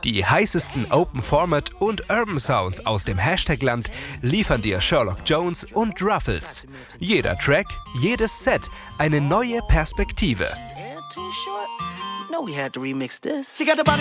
Die heißesten Open Format und Urban Sounds aus dem Hashtag-Land liefern dir Sherlock Jones und Ruffles. Jeder Track, jedes Set, eine neue Perspektive.